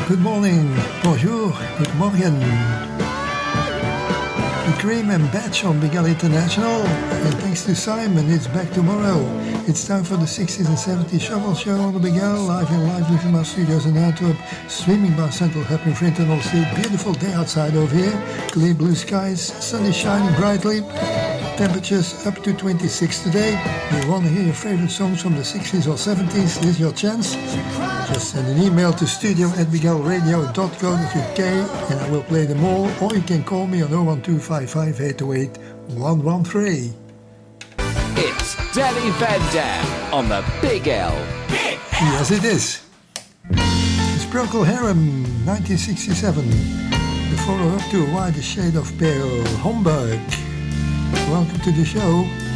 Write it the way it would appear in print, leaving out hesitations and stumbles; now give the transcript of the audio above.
Good morning, bonjour, good morning. The Cream and Batch on Big L International. And thanks to Simon, it's back tomorrow. It's time for the 60s and 70s Shuffle Show on the Big L, live from our studios in Antwerp, streaming by Central Hub in Frinton Street. Beautiful day outside over here, clear blue skies, sun is shining brightly. Temperatures up to 26 today. You want to hear your favorite songs from the 60s or 70s? This is your chance. Just send an email to studio@biglradio.co.uk and I will play them all. Or you can call me on 01255 828 113. It's Danny Van Dam on the Big L. Yes, it is. It's Procol Harum, 1967. Before we're up to a wider shade of pale, Homburg. Welcome to the show.